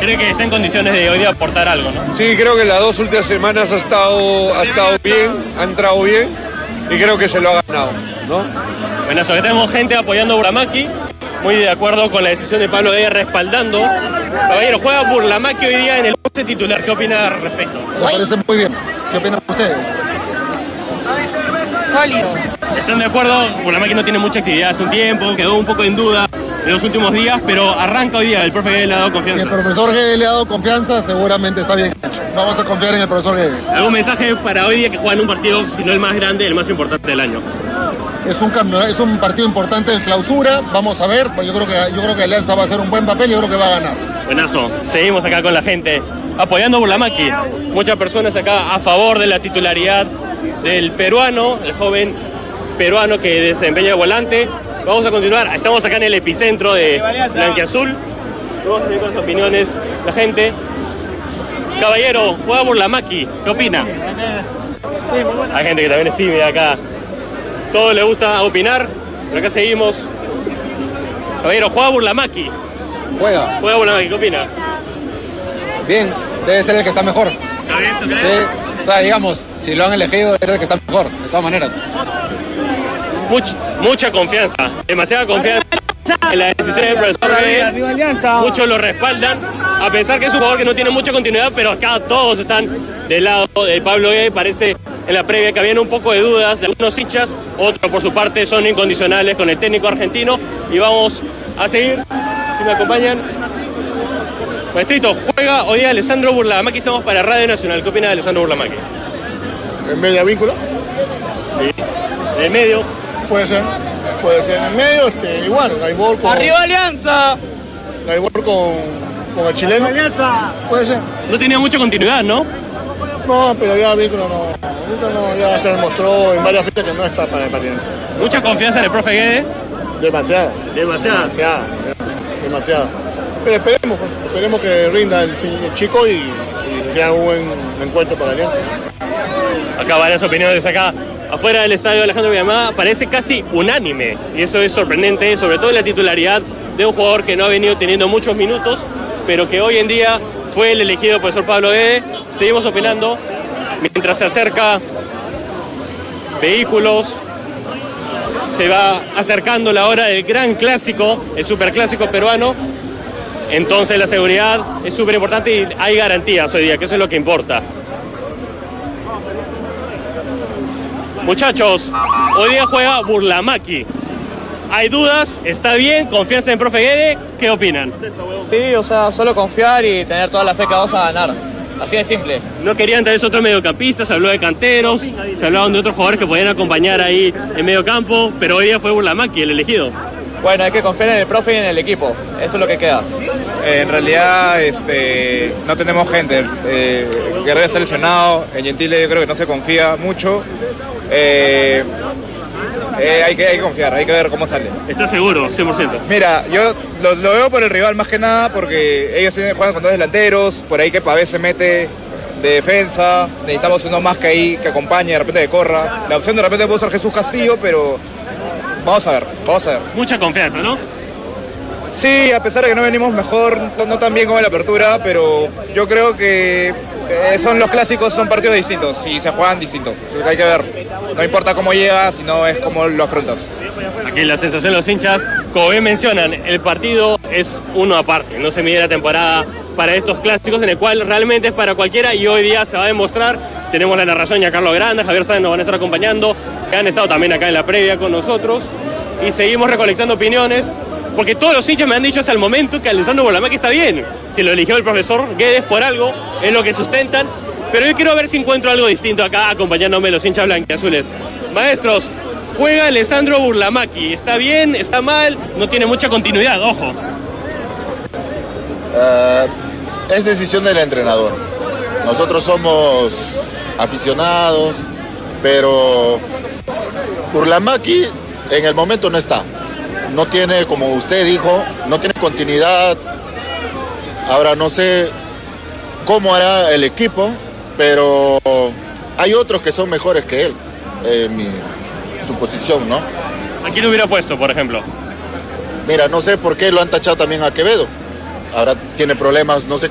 ¿Cree que está en condiciones de hoy día aportar algo, no? Sí, creo que las 2 últimas semanas ha estado bien, ha entrado bien y creo que se lo ha ganado, ¿no? Bueno, sobre tenemos gente apoyando a Burlamaqui, muy de acuerdo con la decisión de Pablo Guede, respaldando. Caballero, juega Burlamaqui hoy día en el 11 titular. ¿Qué opina al respecto? Me parece muy bien. ¿Qué opinan ustedes? Sólidos. ¿Están de acuerdo? Burlamaqui no tiene mucha actividad hace un tiempo, quedó un poco en duda en los últimos días, pero arranca hoy día. El profe Guede le ha dado Si confianza. el profesor Guede le ha dado confianza, seguramente está bien hecho. Vamos a confiar en el profesor Guede. ¿Algún mensaje para hoy día que juegan un partido, si no el más grande, el más importante del año? Es un partido importante de clausura. Vamos a ver. Yo creo que Alianza va a hacer un buen papel y yo creo que va a ganar. Buenazo. Seguimos acá con la gente apoyando a Burlamaqui. Muchas personas acá a favor de la titularidad del peruano, el joven peruano que desempeña de volante. Vamos a continuar. Estamos acá en el epicentro de Blanquiazul. Vamos a seguir con las opiniones de la gente. Caballero, juega Burlamaqui. ¿Qué opina? Hay gente que también es tímida acá. Todo le gusta opinar, pero acá seguimos. Caballero, juega Burlamaqui. Juega Burlamaqui, ¿qué opina? bien, debe ser el que está mejor. ¿Está bien, tú crees? Sí, o sea, digamos, si lo han elegido, debe ser el que está mejor, de todas maneras. Mucha confianza, demasiada confianza en la decisión del profesor Guede. Muchos lo respaldan, a pesar que es un jugador que no tiene mucha continuidad, pero acá todos están del lado de Pablo Guede. Parece en la previa que habían un poco de dudas de algunos hinchas, otros por su parte son incondicionales con el técnico argentino. Y vamos a seguir, si me acompañan. Maestrito, juega hoy día Alessandro Burlamaqui, estamos para Radio Nacional. ¿Qué opina de Alessandro Burlamaqui? ¿En media vínculo? Sí. En el medio. Puede ser. En el medio, igual, Gaibor con... ¡Arriba Alianza! Gaibor con el chileno. Puede ser. No tenía mucha continuidad, ¿no? No, pero ya vínculo no, ya se demostró en varias fechas que no está para el Alianza. Mucha confianza en el profe Guede. Demasiado. Pero esperemos que rinda el chico y vea un buen encuentro para Alianza. Acá varias opiniones acá afuera del estadio Alejandro Villamada, parece casi unánime y eso es sorprendente, sobre todo en la titularidad de un jugador que no ha venido teniendo muchos minutos, pero que hoy en día fue el elegido profesor Pablo Guede. Seguimos opinando mientras se acerca vehículos, se va acercando la hora del gran clásico, el superclásico peruano. Entonces la seguridad es súper importante y hay garantías hoy día, que eso es lo que importa. Muchachos, hoy día juega Burlamaqui. ¿Hay dudas? ¿Está bien? ¿Confianza en el profe Guede? ¿Qué opinan? Sí, o sea, solo confiar y tener toda la fe que vamos a ganar. Así de simple. No querían traer otros mediocampistas, se habló de canteros, se hablaban de otros jugadores que podían acompañar ahí en medio campo, pero hoy día fue Burlamaqui el elegido. Bueno, hay que confiar en el profe y en el equipo. Eso es lo que queda. En realidad, no tenemos gente. Guerrero está lesionado, en Gentile yo creo que no se confía mucho. Hay que confiar, hay que ver cómo sale. ¿Estás seguro? 100%. Mira, yo lo veo por el rival más que nada porque ellos juegan con dos delanteros, por ahí que Pavés se mete de defensa, necesitamos uno más que ahí que acompañe, de repente que corra. La opción de repente puede ser Jesús Castillo, pero vamos a ver. Mucha confianza, ¿no? Sí, a pesar de que no venimos mejor, no tan bien como en la apertura, pero yo creo que son los clásicos, son partidos distintos y se juegan distintos. Hay que ver, no importa cómo llegas, sino es cómo lo afrontas. Aquí la sensación de los hinchas, como bien mencionan, el partido es uno aparte, no se mide la temporada para estos clásicos en el cual realmente es para cualquiera y hoy día se va a demostrar. Tenemos la narración ya Carlos Granda, Javier Sáenz nos van a estar acompañando, que han estado también acá en la previa con nosotros y seguimos recolectando opiniones. Porque todos los hinchas me han dicho hasta el momento que Alessandro Burlamaqui está bien. Si lo eligió el profesor Guedes por algo, es lo que sustentan. Pero yo quiero ver si encuentro algo distinto acá, acompañándome los hinchas blanquiazules. Maestros, juega Alessandro Burlamaqui. ¿Está bien? ¿Está mal? No tiene mucha continuidad, ojo. Es decisión del entrenador. Nosotros somos aficionados, pero Burlamaqui en el momento no está. No tiene, como usted dijo, no tiene continuidad. Ahora no sé cómo hará el equipo, pero hay otros que son mejores que él, en su posición, ¿no? ¿A quién hubiera puesto, por ejemplo? Mira, no sé por qué lo han tachado también a Quevedo. Ahora tiene problemas, no sé